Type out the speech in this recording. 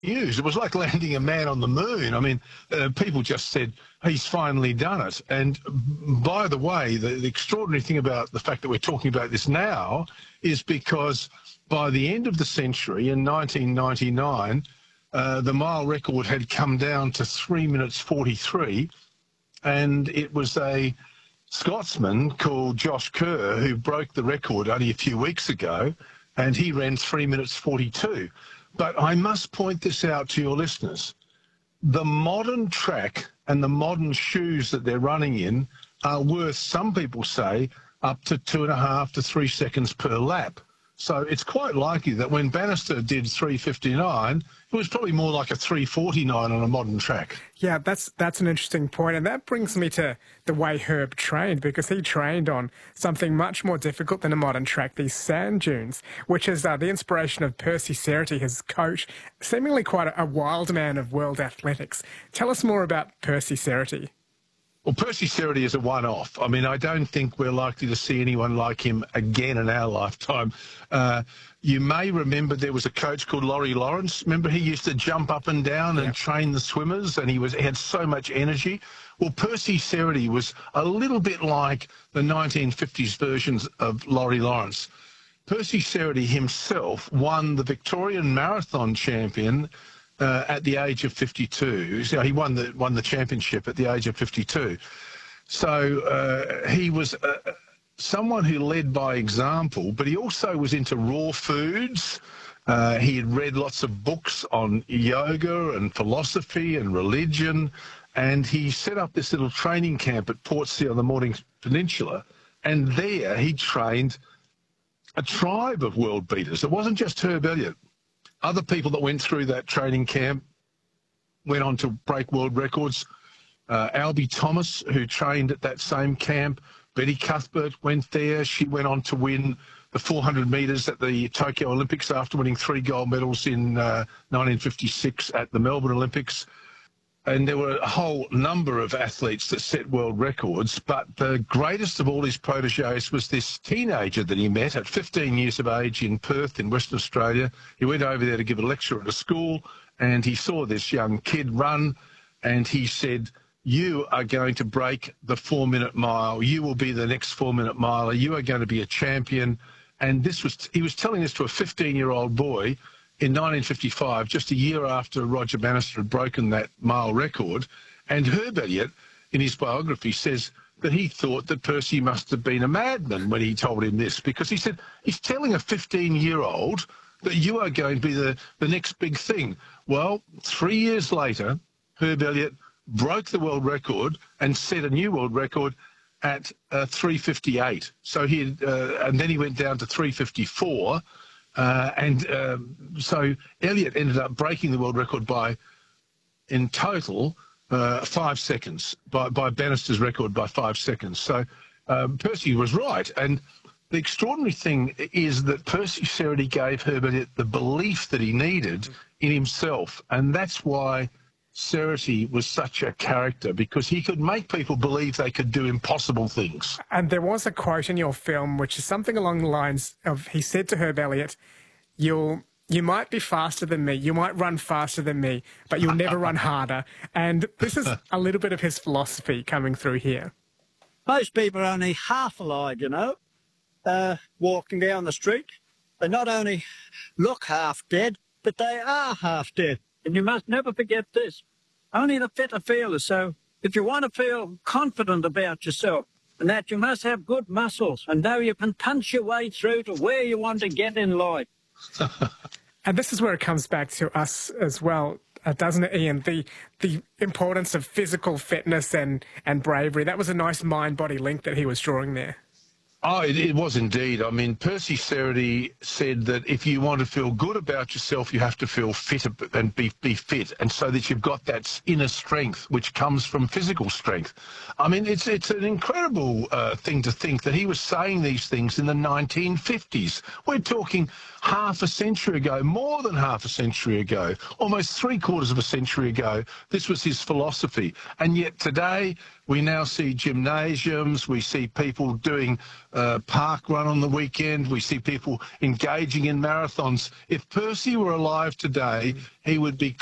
news. It was like landing a man on the moon. I mean, people just said, he's finally done it. And by the way, the extraordinary thing about the fact that we're talking about this now is because by the end of the century, in 1999, the mile record had come down to 3 minutes 43, and it was a Scotsman called Josh Kerr who broke the record only a few weeks ago, and he ran 3 minutes 42. But I must point this out to your listeners. The modern track and the modern shoes that they're running in are worth, some people say, up to 2.5 to 3 seconds per lap. So it's quite likely that when Bannister did 3:59, it was probably more like a 3:49 on a modern track. Yeah, that's an interesting point. And that brings me to the way Herb trained, because he trained on something much more difficult than a modern track, these sand dunes, which is the inspiration of Percy Cerutty, his coach, seemingly quite a wild man of world athletics. Tell us more about Percy Cerutty. Well, Percy Cerutty is a one-off. I mean, I don't think we're likely to see anyone like him again in our lifetime. You may remember there was a coach called Laurie Lawrence. Remember, he used to jump up and down and train the swimmers, and he had so much energy. Well, Percy Cerutty was a little bit like the 1950s versions of Laurie Lawrence. Percy Cerutty himself won the Victorian Marathon champion at the age of 52. So he won the championship at the age of 52. So he was someone who led by example, but he also was into raw foods. He had read lots of books on yoga and philosophy and religion, and he set up this little training camp at Portsea on the Mornington Peninsula, and there he trained a tribe of world beaters. It wasn't just Herb Elliott. Other people that went through that training camp went on to break world records. Albie Thomas, who trained at that same camp. Betty Cuthbert went there. She went on to win the 400 metres at the Tokyo Olympics after winning 3 gold medals in 1956 at the Melbourne Olympics. And there were a whole number of athletes that set world records, but the greatest of all his proteges was this teenager that he met at 15 years of age in Perth in Western Australia. He went over there to give a lecture at a school, and he saw this young kid run, and he said, "You are going to break the 4-minute mile. You will be the next 4-minute miler. You are going to be a champion." And he was telling this to a 15-year-old boy in 1955, just a year after Roger Bannister had broken that mile record. And Herb Elliott, in his biography, says that he thought that Percy must have been a madman when he told him this, because he said, he's telling a 15-year-old that you are going to be the next big thing. Well, 3 years later, Herb Elliott broke the world record and set a new world record at 3:58. So and then he went down to 3:54. So Elliott ended up breaking the world record by, in total, 5 seconds, by Bannister's record by 5 seconds. So Percy was right. And the extraordinary thing is that Percy Cerutty gave Herb Elliott the belief that he needed in himself. And that's why Cerutty was such a character, because he could make people believe they could do impossible things. And there was a quote in your film which is something along the lines of, he said to Herb Elliott, you might be faster than me, you might run faster than me, but you'll never run harder. And this is a little bit of his philosophy coming through here. Most people are only half alive, you know, walking down the street. They not only look half dead, but they are half dead. And you must never forget this. Only the fitter feel it. So if you want to feel confident about yourself, and that you must have good muscles and know you can punch your way through to where you want to get in life. And this is where it comes back to us as well, doesn't it, Ian? The importance of physical fitness and bravery. That was a nice mind-body link that he was drawing there. Oh, it was indeed. I mean, Percy Cerutty said that if you want to feel good about yourself, you have to feel fit and be fit, and so that you've got that inner strength, which comes from physical strength. I mean, it's an incredible thing to think that he was saying these things in the 1950s. We're talking half a century ago, more than half a century ago, almost 3/4 of a century ago. This was his philosophy. And yet today we now see gymnasiums, we see people doing park run on the weekend. We see people engaging in marathons. If Percy were alive today, he would be